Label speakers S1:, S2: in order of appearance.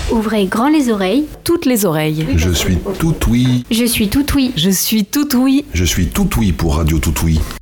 S1: Ouvrez grand les oreilles.
S2: Toutes les oreilles.
S3: Je suis tout oui.
S1: Je suis tout oui.
S2: Je suis tout oui.
S3: Je suis tout oui pour Radio Tout Oui.